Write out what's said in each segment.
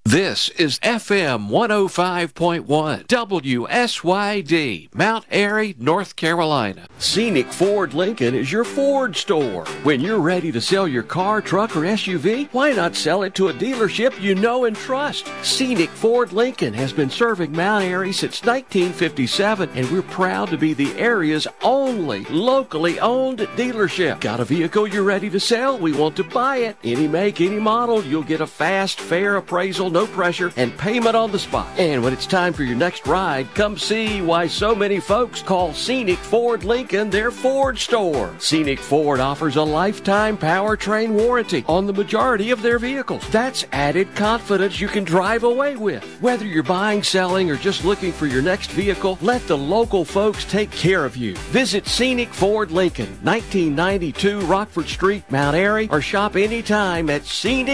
This is FM 105.1 WSYD, Mount Airy, North Carolina. Scenic Ford Lincoln is your Ford store. When you're ready to sell your car, truck, or SUV, why not sell it to a dealership you know and trust? Scenic Ford Lincoln has been serving Mount Airy since 1957, and we're proud to be the area's only locally owned dealership. Got a vehicle you're ready to sell? We want to buy it. Any make, any model, you'll get a fast, fair appraisal, no pressure, and payment on the spot. And when it's time for your next ride, come see why so many folks call Scenic Ford Lincoln their Ford store. Scenic Ford offers a lifetime powertrain warranty on the majority of their vehicles. That's added confidence you can drive away with. Whether you're buying, selling, or just looking for your next vehicle, let the local folks take care of you. Visit Scenic Ford Lincoln, 1992 Rockford Street, Mount Airy, or shop anytime at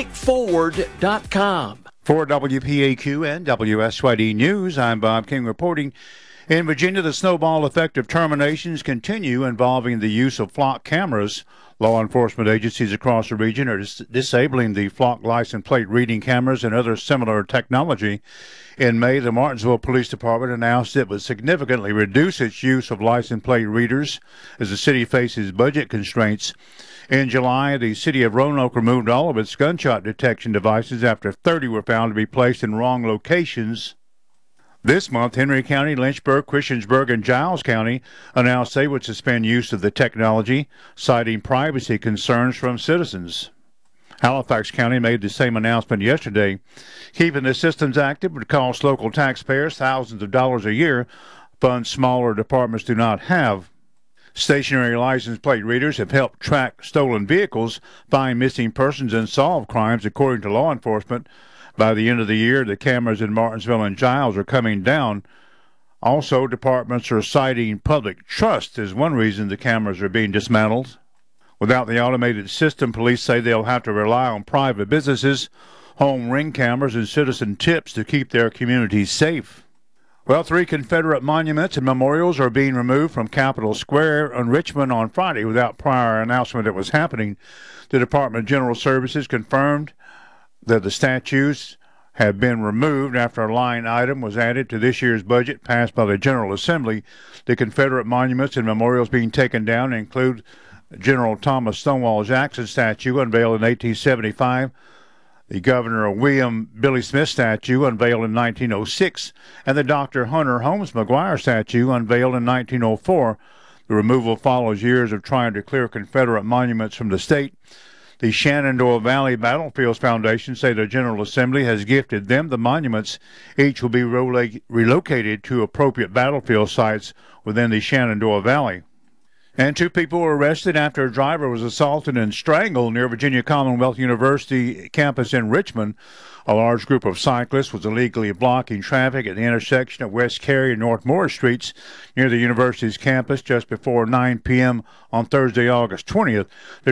scenicford.com. For WPAQ and WSYD News, I'm Bob King reporting. In Virginia, the snowball effect of terminations continue involving the use of flock cameras. Law enforcement agencies across the region are disabling the flock license plate reading cameras and other similar technology. In May, the Martinsville Police Department announced it would significantly reduce its use of license plate readers as the city faces budget constraints. In July, the city of Roanoke removed all of its gunshot detection devices after 30 were found to be placed in wrong locations. This month, Henry County, Lynchburg, Christiansburg, and Giles County announced they would suspend use of the technology, citing privacy concerns from citizens. Halifax County made the same announcement yesterday. Keeping the systems active would cost local taxpayers thousands of dollars a year, funds smaller departments do not have. Stationary license plate readers have helped track stolen vehicles, find missing persons, and solve crimes, according to law enforcement. By the end of the year, the cameras in Martinsville and Giles are coming down. Also, departments are citing public trust as one reason the cameras are being dismantled. Without the automated system, police say they'll have to rely on private businesses, home ring cameras, and citizen tips to keep their communities safe. Well, 3 Confederate monuments and memorials are being removed from Capitol Square in Richmond on Friday without prior announcement it was happening. The Department of General Services confirmed that the statues have been removed after a line item was added to this year's budget passed by the General Assembly. The Confederate monuments and memorials being taken down include General Thomas Stonewall Jackson statue unveiled in 1875, the Governor William Billy Smith statue unveiled in 1906, and the Dr. Hunter Holmes McGuire statue unveiled in 1904. The removal follows years of trying to clear Confederate monuments from the state. The Shenandoah Valley Battlefields Foundation say the General Assembly has gifted them the monuments. Each will be relocated to appropriate battlefield sites within the Shenandoah Valley. And 2 people were arrested after a driver was assaulted and strangled near Virginia Commonwealth University campus in Richmond. A large group of cyclists was illegally blocking traffic at the intersection of West Carey and North Morris Streets near the university's campus just before 9 p.m. on Thursday, August 20th.